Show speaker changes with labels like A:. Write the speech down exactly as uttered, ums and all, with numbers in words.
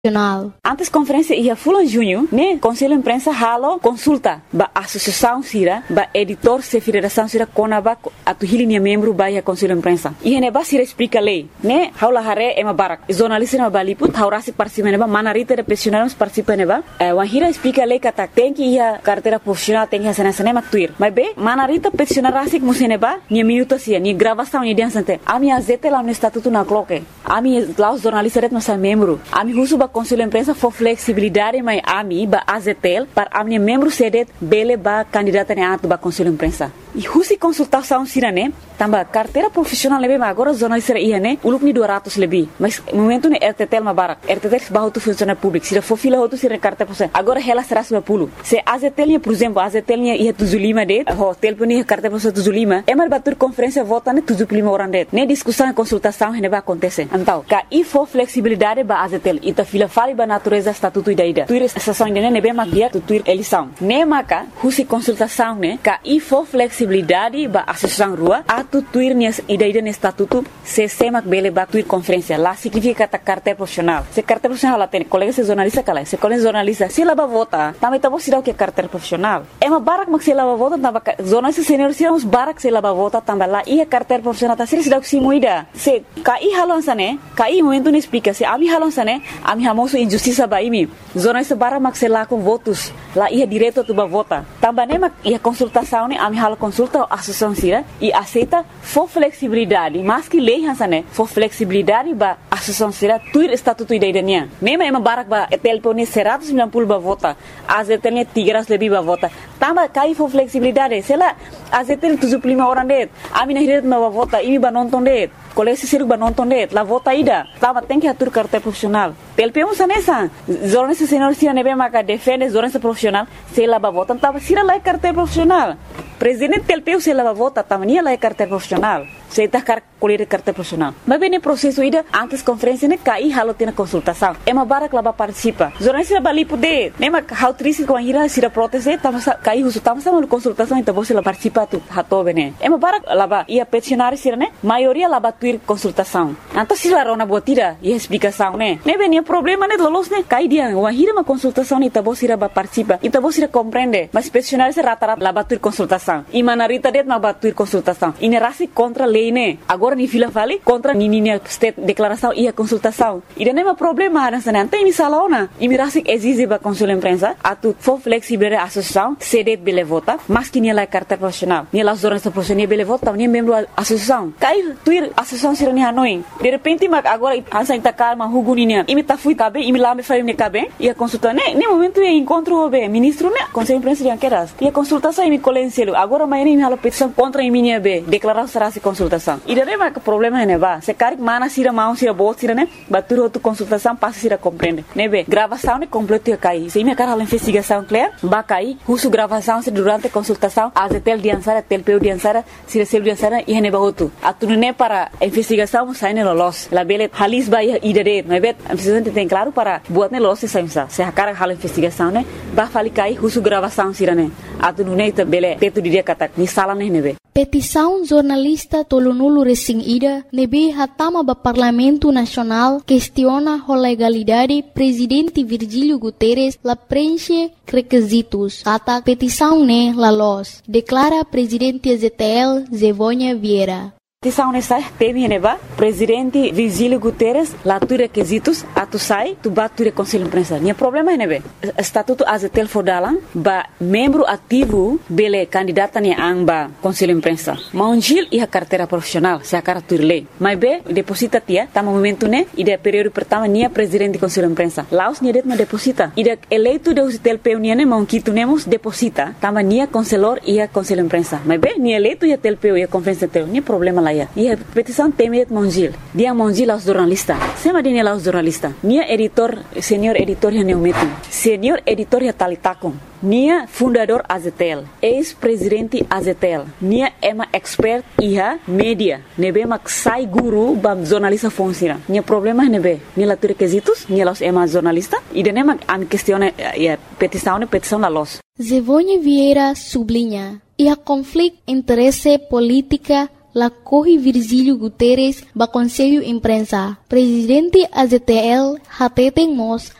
A: Antes conferência ia fulan junho, né? Conselho imprensa halo consulta ba associação sira, ba editor se federação sira konaba atu hilinha membro ba ia conselho imprensa. E ne ba sira explica lei, né? Haula hare ema barak. Jornalista na baliput haurasi participa neba manarita de profissionais participa neba. Eh, wahira explica lei kata tem que ia carteira profissional tem que ia sana sana maktuir. Mas be manarita profissional rasik museneba, ni minuto sia, ni gravação ni diansante. Ami azete lá no estatuto na cloque. Ami lá os jornalistas ret nossa membro. Ami husu ba Conselho imprensa for flexibilidade mas ami ba azetel para amne membro sedet bele ba candidata ne atu ba Conselho imprensa. E husi consultação sirane tamba carteira profissional lebe ma agora jornalista ia ne ulup ni dua ratus lebih. Mas momento ne R T T L ma barak. R T T L ba tu funcionário público. Sira for fila hotu sira carteira profissional. Agora ela será sua pulo. Se azetel ne por exemplo azetel ne ia tuzulima det, ho telpo ne carteira profissional tuzulima. Emar batur conferência vota ne tuzulima orang det. Ne discussão e consultação ne ba acontece. Então, ka i for flexibilidade ba azetel ita fila fali ba natureza estatuto ida tuir sessão ainda ne be magia tuir eleição ne maka husi consultação ne ka i for flexibilidade ba associação rua atu tuir ne ida ida ne estatuto se semak bele ba tuir conferência lá significa ta carteira profissional se carteira profissional lá tem colega se jornalista kala se colega jornalista se lá ba vota também tá você o que carteira profissional é uma barak mak se lá ba vota tamba jornalista senior se uns barak se lá ba vota tamba lá e a carteira profissional tá se dá que muida se ka i halon sane ka i momento ne explica se ami halon sane ami hamoso injustiça ba imi jornalista bara mak se lá com votos lá ia direto tu ba vota tamba ne mak ia consultação ne ami halo consulta associação sira e aceita for flexibilidade mas que lei hansane for flexibilidade ba associação sira tuir estatuto idaiania nema ema barak ba telpone seratus sembilan puluh ba vota azetene tiga ratus lebih ba vota tamba kai for flexibilidade sela azetene tujuh puluh lima orang det ami na hiret ma ba vota imi ba nonton det kolesi siruk ba nonton det la vota ida tamba tem que atur carteira profissional telpemos nessa jornalista senior sira nebe maka defende jornalista profissional se la ba vota tamba sira la carteira profissional presidente telpeu se la ba vota tamba nia la carteira profissional se tá car colher carteira profissional mas bem no processo ida antes conferência ne cai halo tem consultação é uma barak lá ba participa jornalista bali poder nema how triste com a ira sira proteste tamba cai uso tamba sama consultação então você lá participa tu hato bene é uma barak lá ba ia peticionário sira ne maioria lá ba tuir consultação então se lá rona botira e explicação né ne bem problema ne lolos ne cai dia uma hira uma consultação ne então você ba participa então você compreende mas peticionário se rata-rata lá ba tuir consultação e manarita det ma ba tuir consultação e ne rasi contra lei ne agora ni fila vale contra ni ni state declaração e a consultação e não é problema nessa não tem salona e me rasik exige ba conselho imprensa atu for flexible associação sedet bele vota mas que ni la carta profissional ni la jornalista profissional bele vota ni membro associação cai tuir associação sira ni hanoi de repente mag agora ansa ita calma huguni ni e me ta fui cabe e me lá me fai me cabe e a consulta ne ni momento e encontro o ministro ne conselho imprensa de queras e a consultação e me colencielo agora mais nem me hala petição contra em minha be declaração será se consultação e daí mas o problema é ba se cari mana sira mau sira bot sira ne batur outro consultação passa sira compreende ne be gravação ne completo cai se me cara a investigação clear ba cai uso gravação se durante consultação azetel diansara telpeu diansara sira sel diansara e ne ba outro atu ne para investigação sai ne lolos la bele halis ba idade ne be precisamente tem claro para buat ne lolos sai se a cara hal investigação ne ba fali cai uso gravação sira ne atu ne bele teto dia kata ni sala ne ne be
B: petição jornalista Tolonulu Resing Ida nebe hatama ba Parlamento Nacional questiona a legalidade presidente Virgílio Guterres la preenche requisitos. Ata petição ne la los, declara presidente Z T L Zevônia Vieira.
A: Petição nessa teme neba presidente Virgílio Guterres lá tu requisitos atu sai tu ba tu conselho imprensa nem problema nebe estatuto azetel fodalan ba membro ativo bele candidata ne amba conselho imprensa maunjil e a carteira profissional se a cara turle mas be deposita tia tá momento ne e de período pertama nia presidente conselho imprensa laos nia det ma deposita e de eleito de azetel peuniane ne monquito nemos deposita tama nia conselor e a conselho imprensa mas be nia eleito e a telpeu e a conferência teu nem problema lá e a petição temet monjil dia monjil aos jornalista sema dia aos jornalista nia editor senior editor ya neumetu senior editor ya talitakon nia fundador azetel ex-presidente azetel nia ema expert iha media nebe mak sai guru bam jornalista fonsira nia problema nebe nia la requisitos nia los ema jornalista e de nema am questione ya petição petição la los
B: Zevônia Vieira sublinha e a conflito interesse política la corre Virgílio Guterres ba Conselho Imprensa. Presidente A Z T L Hateten Mos